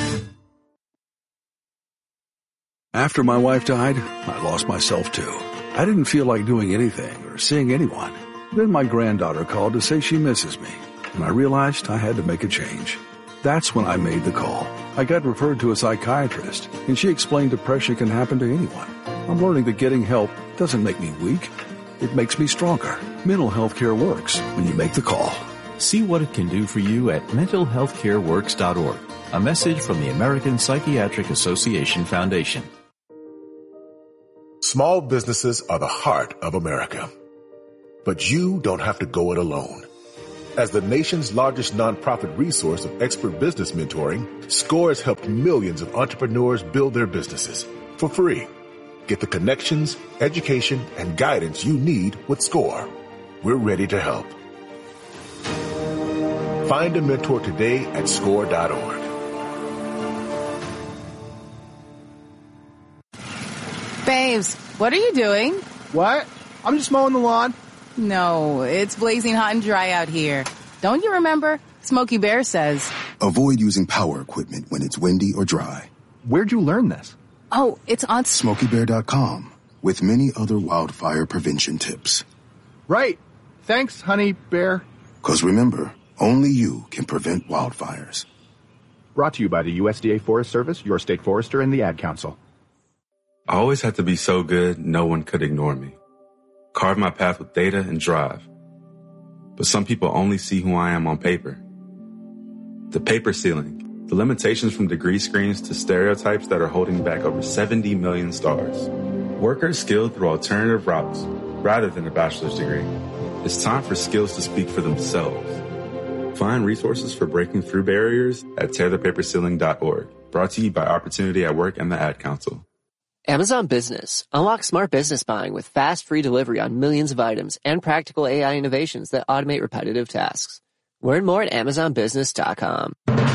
Speaker 19: After my wife died, I lost myself too. I didn't feel like doing anything or seeing anyone. Then my granddaughter called to say she misses me, and I realized I had to make a change. That's when I made the call. I got referred to a psychiatrist, and she explained depression can happen to anyone. I'm learning that getting help doesn't make me weak. It makes me stronger. Mental health care works when you make the call.
Speaker 20: See what it can do for you at mental health care works dot org. A message from the American Psychiatric Association Foundation.
Speaker 21: Small businesses are the heart of America. But you don't have to go it alone. As the nation's largest nonprofit resource of expert business mentoring, SCORE has helped millions of entrepreneurs build their businesses for free. Get the connections, education, and guidance you need with SCORE. We're ready to help. Find a mentor today at score dot org.
Speaker 22: Babes, what are you doing?
Speaker 18: What? I'm just mowing the lawn.
Speaker 22: No, it's blazing hot and dry out here. Don't you remember? Smokey Bear says.
Speaker 23: Avoid using power equipment when it's windy or dry.
Speaker 24: Where'd you learn this?
Speaker 22: Oh, it's on
Speaker 23: Smokey Bear dot com with many other wildfire prevention tips.
Speaker 24: Right. Thanks, honey bear.
Speaker 23: Because remember, only you can prevent wildfires.
Speaker 24: Brought to you by the U S D A Forest Service, your state forester, and the Ad Council.
Speaker 25: I always had to be so good, no one could ignore me. Carve my path with data and drive. But some people only see who I am on paper. The paper ceiling, the limitations from degree screens to stereotypes that are holding back over seventy million stars. Workers skilled through alternative routes rather than a bachelor's degree. It's time for skills to speak for themselves. Find resources for breaking through barriers at tear the paper ceiling dot org. Brought to you by Opportunity at Work and the Ad Council.
Speaker 26: Amazon Business. Unlock smart business buying with fast, free delivery on millions of items and practical A I innovations that automate repetitive tasks. Learn more at amazon business dot com.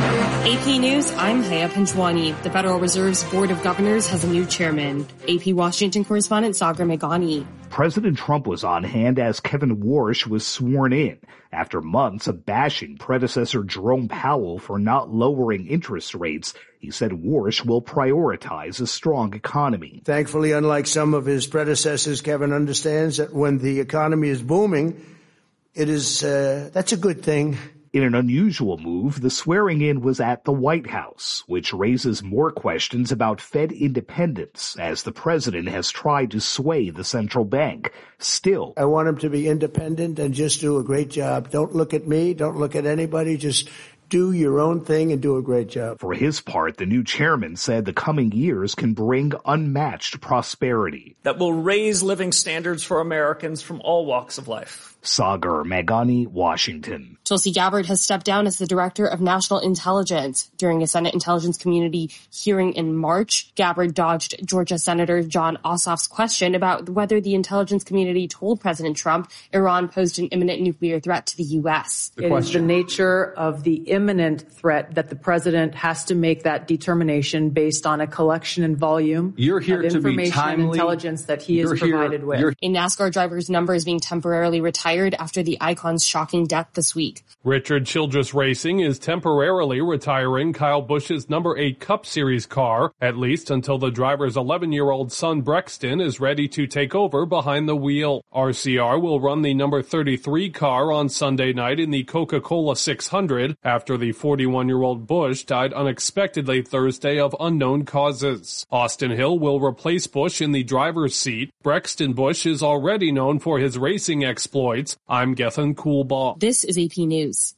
Speaker 27: A P News, I'm Haya Panchwani. The Federal Reserve's Board of Governors has a new chairman. A P Washington correspondent Sagar Meghani.
Speaker 28: President Trump was on hand as Kevin Warsh was sworn in after months of bashing predecessor Jerome Powell for not lowering interest rates. He said Warsh will prioritize a strong economy.
Speaker 29: Thankfully, unlike some of his predecessors, Kevin understands that when the economy is booming, it is, uh, that's a good thing.
Speaker 28: In an unusual move, the swearing in was at the White House, which raises more questions about Fed independence as the president has tried to sway the central bank. Still,
Speaker 29: I want him to be independent and just do a great job. Don't look at me. Don't look at anybody. Just do your own thing and do a great job.
Speaker 28: For his part, the new chairman said the coming years can bring unmatched prosperity
Speaker 30: that will raise living standards for Americans from all walks of life.
Speaker 28: Sagar Meghani, Washington.
Speaker 27: Tulsi Gabbard has stepped down as the Director of National Intelligence. During a Senate Intelligence Community hearing in March, Gabbard dodged Georgia Senator Jon Ossoff's question about whether the intelligence community told President Trump Iran posed an imminent nuclear threat to the U S.
Speaker 31: It is the nature of the imminent threat that the president has to make that determination based on a collection and volume
Speaker 32: You're here
Speaker 31: of
Speaker 32: to be
Speaker 31: information
Speaker 32: timely.
Speaker 31: and intelligence that he is
Speaker 32: You're here-
Speaker 31: provided with.
Speaker 32: you're-
Speaker 27: A NASCAR driver's number is being temporarily retired after the icon's shocking death this week.
Speaker 33: Richard Childress Racing is temporarily retiring Kyle Busch's number eight Cup Series car, at least until the driver's eleven-year-old son Brexton is ready to take over behind the wheel. R C R will run the number thirty-three car on Sunday night in the Coca-Cola six hundred after the forty-one-year-old Busch died unexpectedly Thursday of unknown causes. Austin Hill will replace Busch in the driver's seat. Brexton Busch is already known for his racing exploits. I'm Gethin Coolbaugh.
Speaker 27: This is A P News.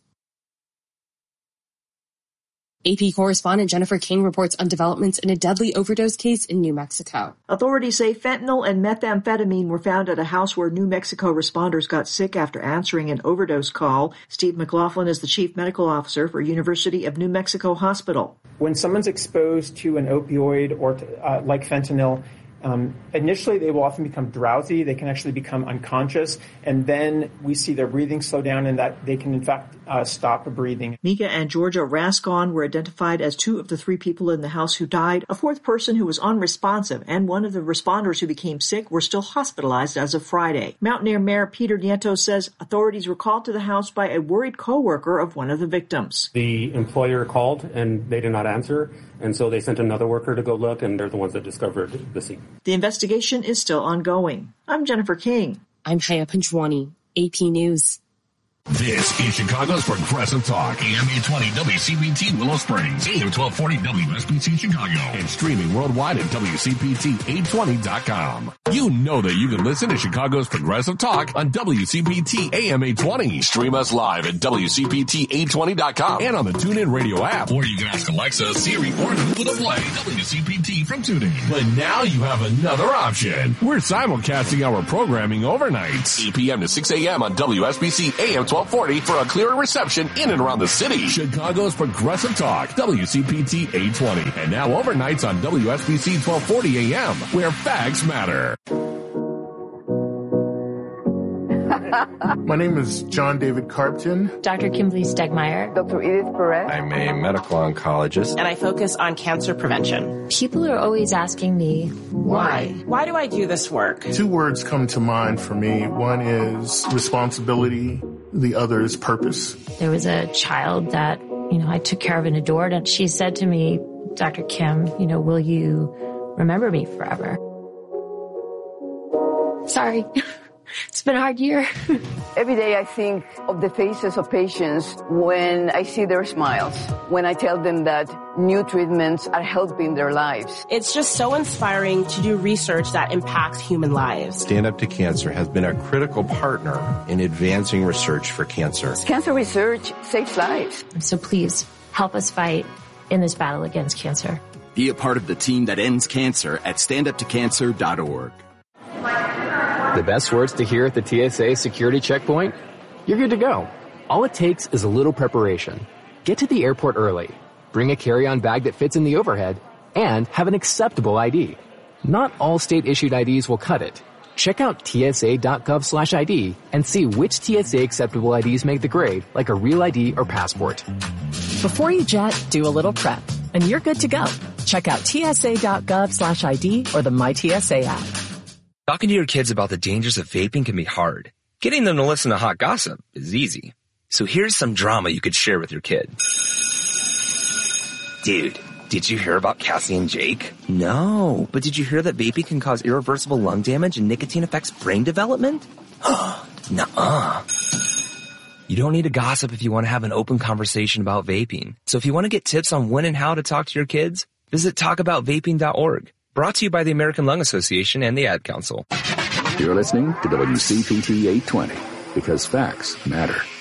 Speaker 27: A P correspondent Jennifer King reports on developments in a deadly overdose case in New Mexico.
Speaker 34: Authorities say fentanyl and methamphetamine were found at a house where New Mexico responders got sick after answering an overdose call. Steve McLaughlin is the chief medical officer for University of New Mexico Hospital.
Speaker 35: When someone's exposed to an opioid or to, uh, like fentanyl, Um, initially, they will often become drowsy. They can actually become unconscious. And then we see their breathing slow down and that they can, in fact, uh, stop breathing.
Speaker 34: Mika and Georgia Rascon were identified as two of the three people in the house who died. A fourth person who was unresponsive and one of the responders who became sick were still hospitalized as of Friday. Mountaineer Mayor Peter Nieto says authorities were called to the house by a worried coworker of one of the victims.
Speaker 36: The employer called and they did not answer. And so they sent another worker to go look, and they're the ones that discovered the scene.
Speaker 34: The investigation is still ongoing. I'm Jennifer King.
Speaker 27: I'm Haya Panchwani, A P News.
Speaker 1: This is Chicago's Progressive Talk, A M eight twenty W C P T Willow Springs, A M twelve forty W S B C Chicago, and streaming worldwide at W C P T eight twenty dot com. You know that you can listen to Chicago's Progressive Talk on W C P T A M eight twenty. Stream us live at W C P T eight twenty dot com and on the TuneIn Radio app. Or you can ask Alexa, Siri, or Google to play W C P T from TuneIn. But now you have another option. We're simulcasting our programming overnights, eight p.m. to six a.m. on W S B C A M twelve forty for a clearer reception in and around the city. Chicago's Progressive Talk, W C P T eight twenty. And now overnights on W S B C twelve forty A M, where facts matter.
Speaker 2: My name is John David Carpton.
Speaker 3: Doctor Kimberly Stegmeyer.
Speaker 4: Doctor Edith Perez.
Speaker 7: I'm a medical oncologist.
Speaker 8: And I focus on cancer prevention.
Speaker 3: People are always asking me, why?
Speaker 8: Why do I do this work?
Speaker 2: Two words come to mind for me. One is responsibility. The other is purpose.
Speaker 3: There was a child that, you know, I took care of and adored, and she said to me, Doctor Kim, you know, will you remember me forever? Sorry. It's been a hard year.
Speaker 4: Every day I think of the faces of patients when I see their smiles, when I tell them that new treatments are helping their lives.
Speaker 8: It's just so inspiring to do research that impacts human lives.
Speaker 7: Stand Up to Cancer has been a critical partner in advancing research for cancer.
Speaker 4: Cancer research saves lives.
Speaker 3: So please help us fight in this battle against cancer.
Speaker 9: Be a part of the team that ends cancer at stand up to cancer dot org.
Speaker 10: The best words to hear at the T S A security checkpoint? You're good to go. All it takes is a little preparation. Get to the airport early, bring a carry-on bag that fits in the overhead, and have an acceptable I D. Not all state-issued I Ds will cut it. Check out T S A dot gov slash I D and see which T S A acceptable I Ds make the grade, like a real I D or passport.
Speaker 11: Before you jet, do a little prep, and you're good to go. Check out T S A dot gov slash I D or the My T S A app.
Speaker 12: Talking to your kids about the dangers of vaping can be hard. Getting them to listen to hot gossip is easy. So here's some drama you could share with your kid. Dude, did you hear about Cassie and Jake? No, but did you hear that vaping can cause irreversible lung damage and nicotine affects brain development? Nuh-uh. You don't need to gossip if you want to have an open conversation about vaping. So if you want to get tips on when and how to talk to your kids, visit talk about vaping dot org. Brought to you by the American Lung Association and the Ad Council.
Speaker 13: You're listening to W C P T eight twenty, because facts matter.